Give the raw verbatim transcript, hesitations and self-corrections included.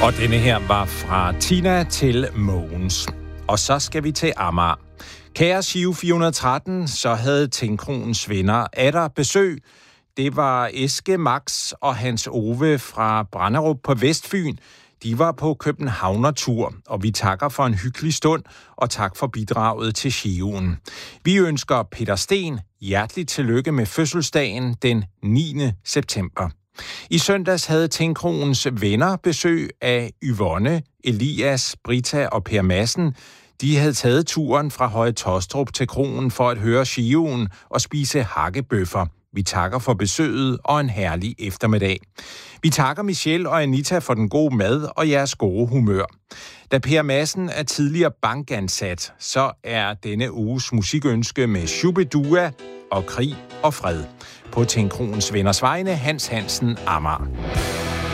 Og denne her var fra Tina til Mogens. Og så skal vi til Amager. Kære Giro fire hundrede og tretten, så havde Tinkronens venner atter besøg. Det var Eske, Max og Hans Ove fra Branderup på Vestfyn. De var på Københavner-tur, og vi takker for en hyggelig stund, og tak for bidraget til Giroen. Vi ønsker Peter Sten hjerteligt tillykke med fødselsdagen den niende september. I søndags havde Tinkronens venner besøg af Yvonne, Elias, Brita og Per Madsen. De havde taget turen fra Høje Taastrup til kronen for at høre Giroen og spise hakkebøffer. Vi takker for besøget og en herlig eftermiddag. Vi takker Michelle og Anita for den gode mad og jeres gode humør. Da Per Madsen er tidligere bankansat, så er denne uges musikønske med Shubidua og Krig og Fred. På Tinkronens venners vegne, Hans Hansen, Amager.